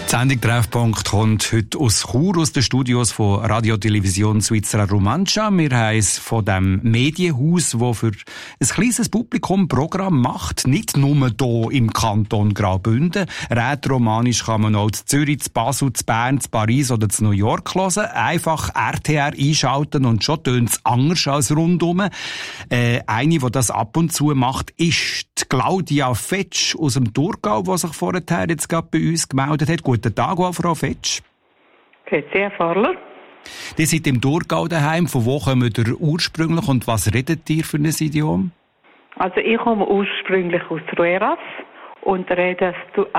Die Sendung Treffpunkt kommt heute aus Chur, aus den Studios von Radio Television Svizzera Romancia. Wir haben es von dem Medienhaus, das für ein kleines Publikum Programm macht. Nicht nur hier im Kanton Graubünden. Rätoromanisch kann man auch in Zürich, in Basel, in Bern, in Paris oder in New York hören. Einfach RTR einschalten und schon tönt es anders als rundum. Eine, die das ab und zu macht, ist die Claudia Fetsch aus dem Thurgau, die sich vorher jetzt gerade bei uns gemeldet hat. Guten Tag, Frau Fetsch. Grüezi, Herr Farler. Ihr seid im Thurgau daheim. Von wo kommt ihr ursprünglich und was redet ihr für ein Idiom? Also ich komme ursprünglich aus Rueras und rede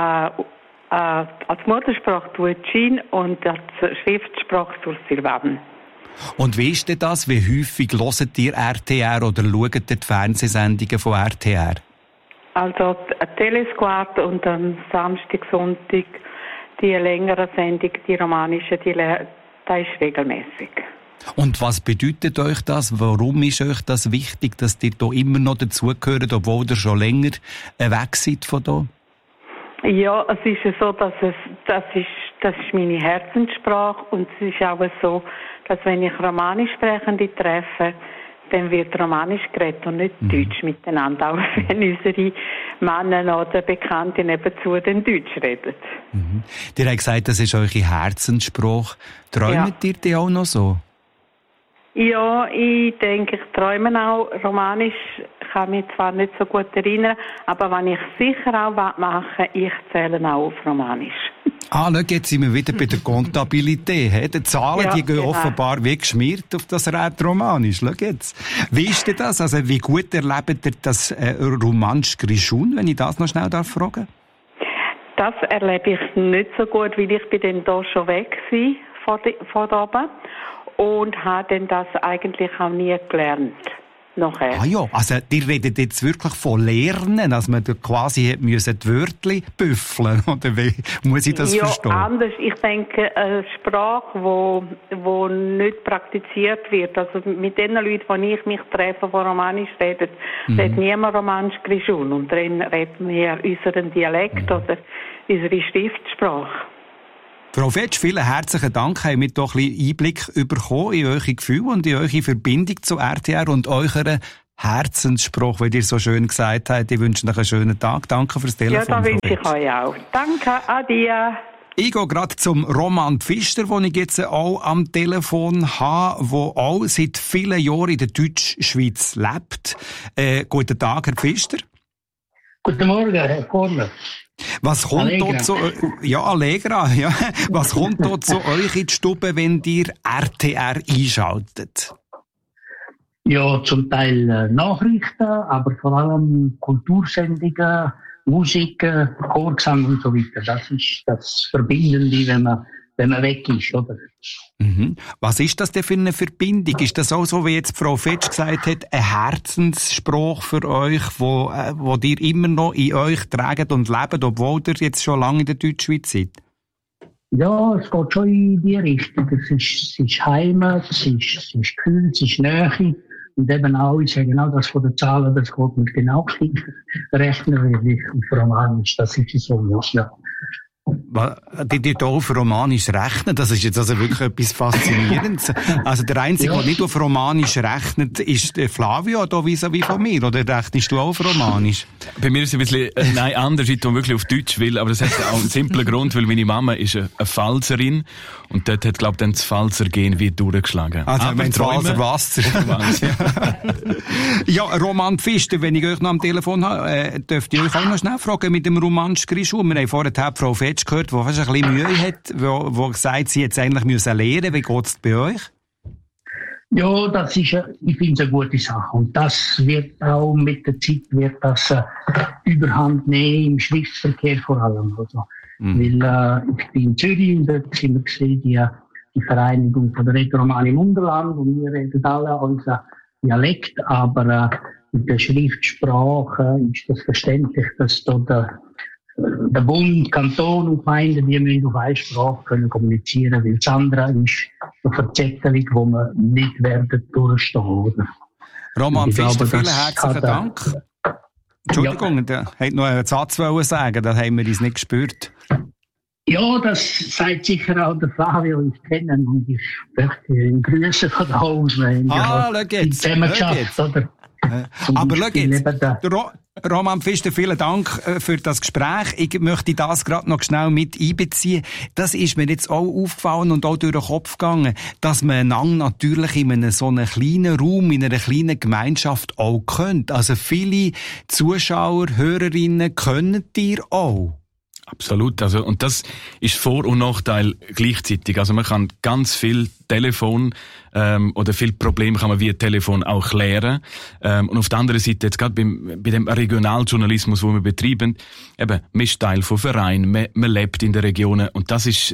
als Muttersprache Tuatschin und als Schriftsprache Sursilvan. Und wie ist denn das? Wie häufig hört ihr RTR oder schaut ihr die Fernsehsendungen von RTR? Also Telesquart und am Samstag, Sonntag die längere Sendung, die romanische, das ist regelmäßig. Und was bedeutet euch das? Warum ist euch das wichtig, dass ihr hier immer noch dazugehört, obwohl ihr schon länger weg seid von hier? Ja, es ist ja so, das ist meine Herzenssprache und es ist auch so, dass wenn ich Romanisch Sprechende treffe, dann wird Romanisch geredet und nicht Deutsch miteinander, auch wenn unsere Männer oder Bekannte nebenzu den Deutsch reden. Ihr habt gesagt, das ist eure Herzenssprache. Träumt ihr die auch noch so? Ja, ich denke, ich träume auch Romanisch. Ich kann mich zwar nicht so gut erinnern, aber wenn ich sicher auch mache, ich zähle auch auf Romanisch. Schau, jetzt sind wir wieder bei der Kontabilität. Die Zahlen, die gehen offenbar wie geschmiert auf das Rätoromanisch. Schau jetzt. Wie ist denn das? Also, wie gut erlebt ihr das Romansch Grischun, wenn ich das noch schnell fragen darf? Das erlebe ich nicht so gut, weil ich bin dann da schon weg war von oben und habe dann das eigentlich auch nie gelernt. Nachher. Ja, also ihr redet jetzt wirklich von Lernen, dass man quasi die Wörtchen büffeln, oder wie muss ich das verstehen? Ja, anders. Ich denke, eine Sprache, die nicht praktiziert wird, also mit den Leuten, die ich mich treffe, die Romanisch reden, redet niemand Romanisch Grischun und dann reden wir unseren Dialekt oder unsere Schriftsprache. Frau Fetsch, vielen herzlichen Dank. Haben wir doch ein bisschen Einblick bekommen in eure Gefühle und in eure Verbindung zu RTR und euren Herzensspruch, wie ihr so schön gesagt habt. Ich wünsche euch einen schönen Tag. Danke fürs Telefon. Ja, da wünsche ich euch auch. Danke, adieu. Ich gehe gerade zum Roman Pfister, den ich jetzt auch am Telefon habe, der auch seit vielen Jahren in der Deutschschweiz lebt. Guten Tag, Herr Pfister. Guten Morgen, Herr Korner. Was kommt dort zu Allegra, ja. Was kommt dort zu euch in die Stube, wenn ihr RTR einschaltet? Ja, zum Teil Nachrichten, aber vor allem Kultursendungen, Musik, Chorgesang und so weiter. Das ist das Verbindende, wenn man weg ist, oder? Was ist das denn für eine Verbindung? Ist das auch so, wie jetzt Frau Fetsch gesagt hat, ein Herzensspruch für euch, wo ihr immer noch in euch tragt und lebt, obwohl ihr jetzt schon lange in der Deutschschweiz seid? Ja, es geht schon in die Richtung. Es ist Heimat, es ist Gefühl, es ist Nähe. Und eben auch, ich sage genau das von den Zahlen, das geht mit genau rechnen, wie ich auf Romanisch, das ist so, ja. Die hier auf Romanisch rechnen, das ist jetzt also wirklich etwas Faszinierendes. Also der Einzige, der nicht auf Romanisch rechnet, ist Flavio, da vis-à-vis von mir. Oder rechnest du auch auf Romanisch? Bei mir ist es ein bisschen, anders, ich wirklich auf Deutsch will, aber das hat auch einen simplen Grund, weil meine Mama ist eine Pfalzerin und dort hat, glaube ich, dann das Pfalzer-Gen wie durchgeschlagen. Also wenn Pfalzer Wasser. Ja, Roman Pfister, wenn ich euch noch am Telefon habe, dürft ihr euch auch noch schnell fragen mit dem Romansch Grischun. Wir haben vorher Frau Fetsch gehört, die fast ein bisschen Mühe hat, wo sagt, sie jetzt eigentlich müssen lernen. Wie geht es bei euch? Ja, das ist, ich finde es eine gute Sache. Und das wird auch mit der Zeit Überhand nehmen im Schriftverkehr vor allem. Also, weil ich bin in Zürich und dort sind wir gesehen, die Vereinigung von der Rätoromani im Unterland und wir reden alle unser Dialekt, aber mit der Schriftsprache ist das verständlich, dass da der Bund, Kanton und Gemeinden, die müssen auf eine Sprache können kommunizieren, weil das andere ist eine Verzettelung, wo man nicht werden durchstehen, oder? Roman Pfister, vielen herzlichen Dank. Entschuldigung, der hat noch einen Satz sagen, das haben wir uns nicht gespürt. Ja, das sagt sicher auch der Flavio, ich kenne ihn und ich möchte ihn grüßen von da aus. Schau jetzt. Zusammen geschafft, oder? Aber schau jetzt, Roman Pfister, vielen Dank für das Gespräch. Ich möchte das gerade noch schnell mit einbeziehen. Das ist mir jetzt auch aufgefallen und auch durch den Kopf gegangen, dass man einander natürlich in einem so einem kleinen Raum, in einer kleinen Gemeinschaft auch kennt. Also viele Zuschauer, Hörerinnen können dir auch. Absolut. Also, und das ist Vor- und Nachteil gleichzeitig. Also man kann ganz viel Telefon oder viele Probleme kann man via Telefon auch klären. Und auf der anderen Seite, jetzt gerade bei dem Regionaljournalismus, wo wir betreiben, eben, man ist Teil von Vereinen, man lebt in den Regionen und das ist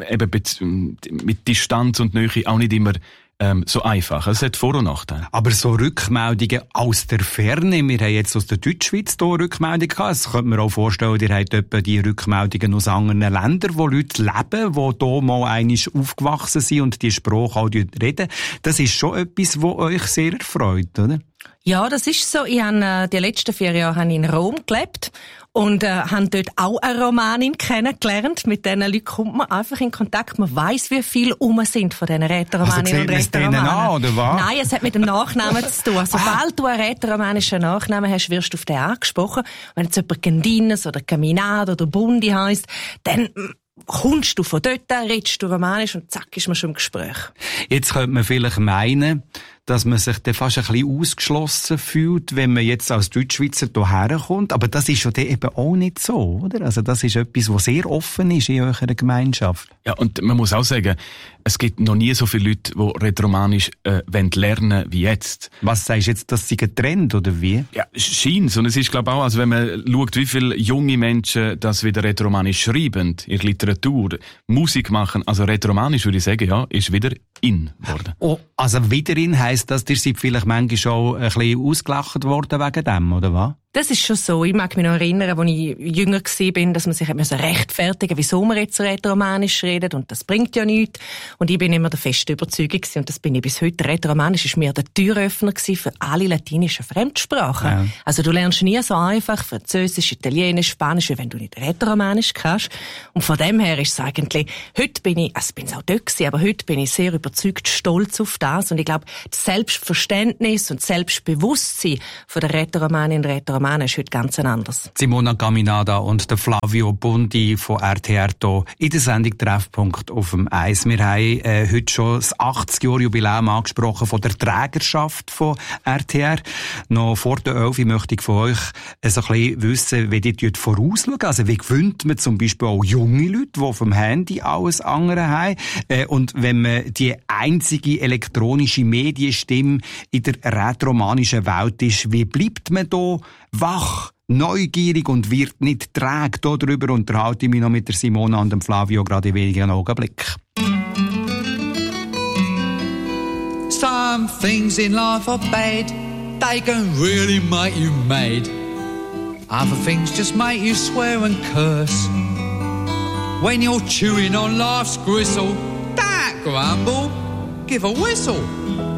eben mit Distanz und Nähe auch nicht immer so einfach. Es hat Vor- und Nachteile. Aber so Rückmeldungen aus der Ferne, wir haben jetzt aus der Deutschschweiz hier Rückmeldungen gehabt. Das könnte man auch vorstellen, ihr habt etwa die Rückmeldungen aus anderen Ländern, wo Leute leben, die hier mal einmal aufgewachsen sind und die Sprache auch reden. Das ist schon etwas, was euch sehr erfreut, oder? Ja, das ist so. Ich habe die letzten 4 Jahre in Rom gelebt und habe dort auch eine Romanin kennengelernt. Mit diesen Leuten kommt man einfach in Kontakt. Man weiss, wie viele sind von diesen Rätoromaninnen und Rätoromanen. An, oder was? Nein, es hat mit dem Nachnamen zu tun. Sobald du einen rätoromanischen Nachnamen hast, wirst du auf den angesprochen. Wenn jetzt jemand Gendines oder Caminado oder Bundi heisst, dann kommst du von dort, redest du Romanisch und zack, ist man schon im Gespräch. Jetzt könnte man vielleicht meinen, dass man sich dann fast ein bisschen ausgeschlossen fühlt, wenn man jetzt als Deutschschweizer hierher kommt. Aber das ist ja dann eben auch nicht so, oder? Also das ist etwas, was sehr offen ist in eurer Gemeinschaft. Ja, und man muss auch sagen, es gibt noch nie so viele Leute, die Rätoromanisch lernen wie jetzt. Was sagst du jetzt, das sei ein Trend, oder wie? Ja, scheint's. Und es ist, glaube ich, auch, also wenn man schaut, wie viele junge Menschen das wieder Rätoromanisch schreiben, in Literatur, Musik machen, also Rätoromanisch, würde ich sagen, ja, ist wieder in worden. Oh, also wieder in heisst das, ihr seid vielleicht manchmal auch ein bisschen ausgelacht worden wegen dem, oder was? Das ist schon so. Ich mag mich noch erinnern, als ich jünger war, dass man sich rechtfertigen musste, wieso man jetzt Rätoromanisch redet. Und das bringt ja nichts. Und ich bin immer der festen Überzeugung gewesen, und das bin ich bis heute. Rätoromanisch ist mir der Türöffner für alle latinischen Fremdsprachen. Ja. Also du lernst nie so einfach Französisch, Italienisch, Spanisch, wie wenn du nicht Rätoromanisch kannst. Und von dem her ist es eigentlich, heute bin ich, also ich bin es auch dort gewesen, aber heute bin ich sehr überzeugt, stolz auf das. Und ich glaube, das Selbstverständnis und das Selbstbewusstsein von der Rätoromaninnen und Rätoromanen ist heute ganz anders. Simona Caminada und der Flavio Bundi von RTR hier in der Sendung Treffpunkt auf dem Eis. Wir haben heute schon das 80-Jahr-Jubiläum angesprochen von der Trägerschaft von RTR. Noch vor der 11 möchte ich von euch so ein bisschen wissen, wie ihr vorausschaut. Also wie gewöhnt man zum Beispiel auch junge Leute, die vom Handy alles andere haben. Und wenn man die einzige elektronische Medienstimme in der rätoromanischen Welt ist, wie bleibt man da wach, neugierig und wird nicht träge? Darüber unterhalte ich mich noch mit der Simona und dem Flavio gerade in wenigen Augenblicken. Some things in life are bad, they can really make you mad. Other things just make you swear and curse. When you're chewing on life's gristle, don't grumble, give a whistle.